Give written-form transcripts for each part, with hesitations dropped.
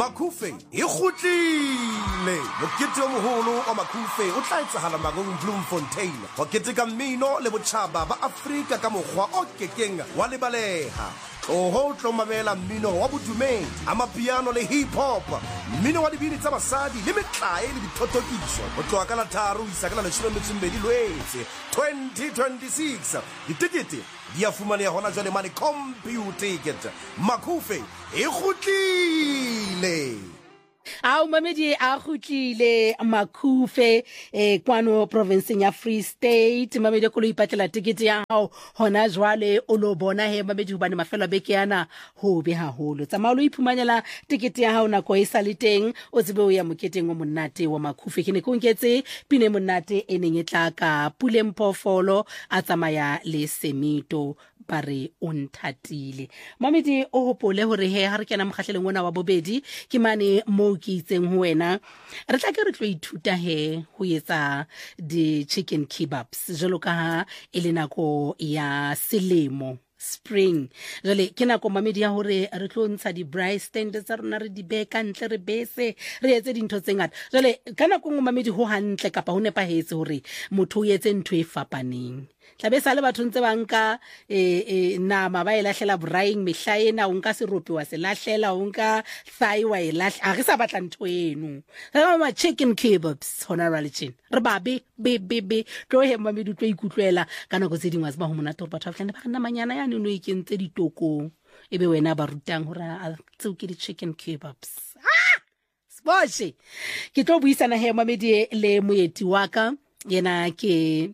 Makhufe e kgutlile mokete o moholo wa Makhufe o tla etsahala Magong Bloemfontein ho keteka mmino le botjhaba ba Afrika ka mokgwa o kekeng wa lebaleha ho tlo mamela mmino wa bodumedi amapiano le hip hop mmino wa dibini tsa basadi le metlae le dithotokiso ho tloha ka la 3 isa ka la 12 Lwetse 2026 ditikete di a fumaneha hona jwale mane CompuTicket Makhufe e kgutlile. Au mamedi a khutlile Makhufe kwano provinceng ya Free State mamedi ko lo ipatlela ticket ya hao hona jwale o lo bona he mamedi hobane mafelo beke yana ho be haholo tsamao lo iphumanyela ticket ya hao na ko isa le teng o tsebe o ya moketeng o monnate wa Makhufe ke ne ko nketse pine monnate eneng e tla ka Pule Mpofolo a tsamaya le Semito bare o nthatile mamedi o hopole hore he ha re kena mokgahleleng ona wa bobedi ke mane mo ke itseng ho wena re tla ke re tlo ithuta he ho etsa di chicken kebabs jalo ka ha ele nako ya selemo spring jale ke nako mamedi ya hore re tlo ntsha di braai standards tsa rona re di beka ntle re bese re etse dintho tse ngata jale ka nako ngwe mamedi ho hantle kapa ho nepahetse hore motho o etse ntho e fapaneng tlabe sa le batho ntse banka nama ba elahlela braaiing mehlaena o nka seropi wa se lahlela o nka thigh wa elahla a re sa batla ntho eno ma chicken kebabs hona ralithin re babe be tlo he mamedi tlo ikutlwela kana go tsedingwa ba ho mona to batho ba tlane ba nna manyana ya no ikentse ditokong ebe wena ba rutang hore a tseo ke di chicken kebabs sboshi ke tlo buisana he mamedi le moeti wa ka yena ke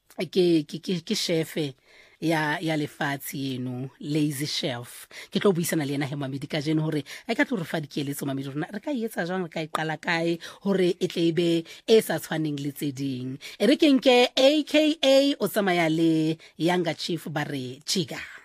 chef ya lefatshe eno lazy chef ke tlo buisana le yena he mamedi ka jeno hore a ka tlo re fa dikeletso mamedi rona re ka etsa jang re ka iqala kae hore e tle ibe e sa tshwaneng le tseding e re kenke aka o tsamaya le younger chief bare Chiga.